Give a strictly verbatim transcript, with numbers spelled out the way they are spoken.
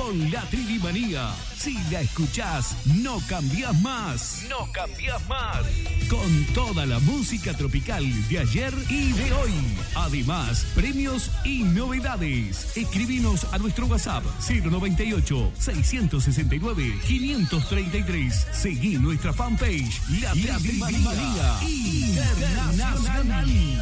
con la Tridimanía. Si la escuchás, no cambiás más. No cambiás más. Con toda la música tropical de ayer y de hoy. Además, premios y novedades. Escribinos a nuestro WhatsApp cero noventa y ocho, seiscientos sesenta y nueve, quinientos treinta y tres. Seguí nuestra fanpage La Tridimanía Internacional.